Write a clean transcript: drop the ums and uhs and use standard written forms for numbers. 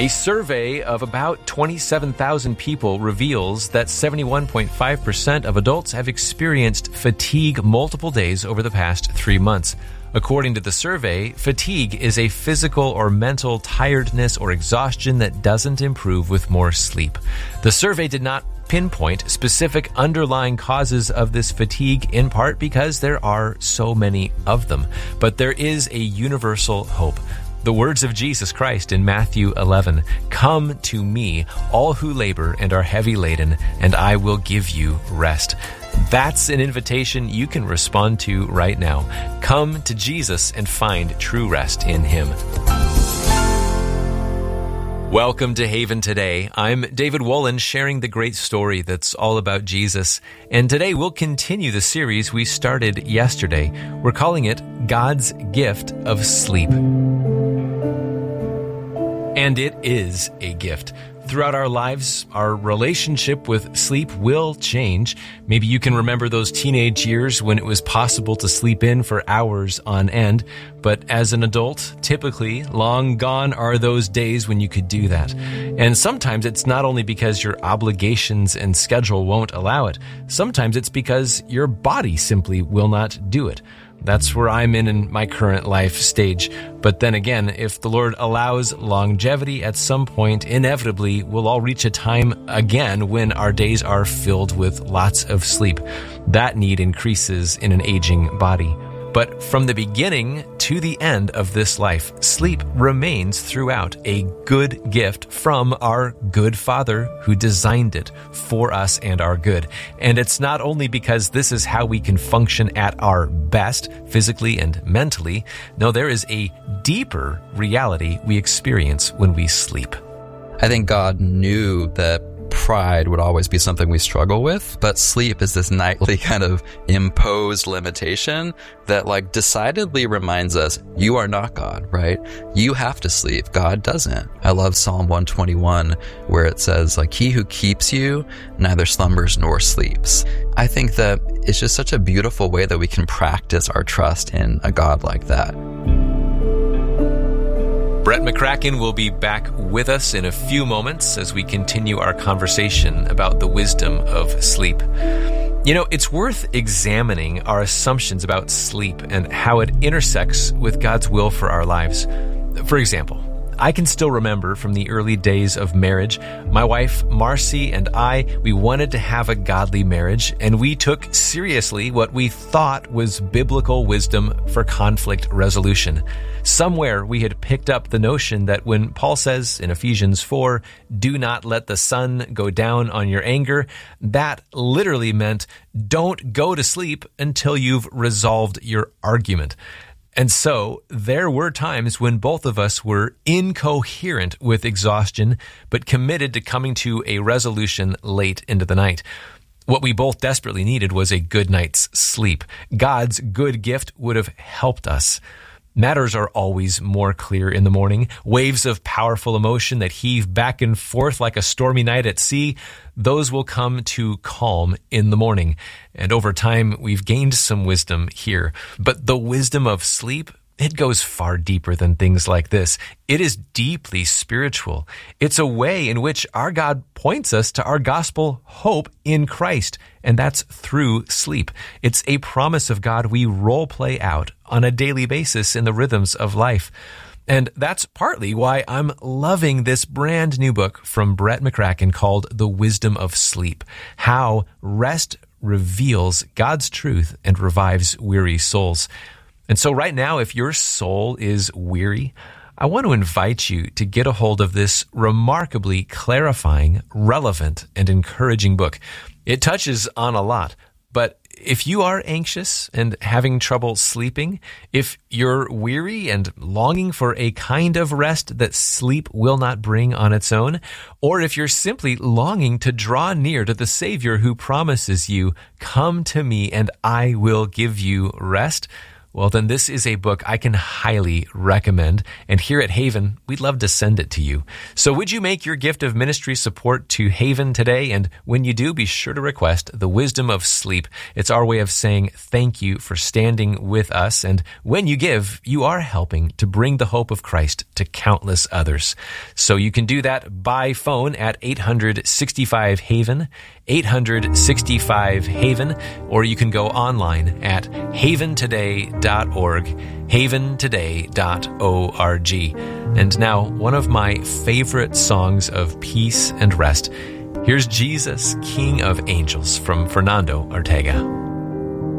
A survey of about 27,000 people reveals that 71.5% of adults have experienced fatigue multiple days over the past 3 months. According to the survey, fatigue is a physical or mental tiredness or exhaustion that doesn't improve with more sleep. The survey did not pinpoint specific underlying causes of this fatigue, in part because there are so many of them. But there is a universal hope. The words of Jesus Christ in Matthew 11, "Come to me, all who labor and are heavy laden, and I will give you rest." That's an invitation you can respond to right now. Come to Jesus and find true rest in Him. Welcome to Haven Today. I'm David Wolin, sharing the great story that's all about Jesus. And today we'll continue the series we started yesterday. We're calling it God's Gift of Sleep. And it is a gift. Throughout our lives, our relationship with sleep will change. Maybe you can remember those teenage years when it was possible to sleep in for hours on end. But as an adult, typically, long gone are those days when you could do that. And sometimes it's not only because your obligations and schedule won't allow it. Sometimes it's because your body simply will not do it. That's where I'm in my current life stage. But then again, if the Lord allows longevity at some point, inevitably we'll all reach a time again when our days are filled with lots of sleep. That need increases in an aging body. But from the beginning to the end of this life, sleep remains throughout a good gift from our good Father who designed it for us and our good. And it's not only because this is how we can function at our best, physically and mentally. No, there is a deeper reality we experience when we sleep. I think God knew that pride would always be something we struggle with, but sleep is this nightly kind of imposed limitation that decidedly reminds us, you are not God, right? You have to sleep. God doesn't. I love Psalm 121 where it says, he who keeps you neither slumbers nor sleeps. I think that it's just such a beautiful way that we can practice our trust in a God like that. Brett McCracken will be back with us in a few moments as we continue our conversation about the wisdom of sleep. You know, it's worth examining our assumptions about sleep and how it intersects with God's will for our lives. For example, I can still remember from the early days of marriage, my wife, Marcy, and we wanted to have a godly marriage, and we took seriously what we thought was biblical wisdom for conflict resolution. Somewhere we had picked up the notion that when Paul says in Ephesians 4, "Do not let the sun go down on your anger," that literally meant don't go to sleep until you've resolved your argument. And so there were times when both of us were incoherent with exhaustion, but committed to coming to a resolution late into the night. What we both desperately needed was a good night's sleep. God's good gift would have helped us. Matters are always more clear in the morning. Waves of powerful emotion that heave back and forth like a stormy night at sea, those will come to calm in the morning. And over time, we've gained some wisdom here. But the wisdom of sleep, it goes far deeper than things like this. It is deeply spiritual. It's a way in which our God points us to our gospel hope in Christ, and that's through sleep. It's a promise of God we role play out on a daily basis in the rhythms of life. And that's partly why I'm loving this brand new book from Brett McCracken called The Wisdom of Sleep, How Rest Reveals God's Truth and Revives Weary Souls. And so right now, if your soul is weary, I want to invite you to get a hold of this remarkably clarifying, relevant, and encouraging book. It touches on a lot, but if you are anxious and having trouble sleeping, if you're weary and longing for a kind of rest that sleep will not bring on its own, or if you're simply longing to draw near to the Savior who promises you, "Come to me and I will give you rest," Well, then this is a book I can highly recommend. And here at Haven, we'd love to send it to you. So would you make your gift of ministry support to Haven today? And when you do, be sure to request The Wisdom of Sleep. It's our way of saying thank you for standing with us. And when you give, you are helping to bring the hope of Christ to countless others. So you can do that by phone at 865-HAVEN, 865-HAVEN, or you can go online at haventoday.org, haventoday.org. And now, one of my favorite songs of peace and rest. Here's Jesus, King of Angels, from Fernando Ortega.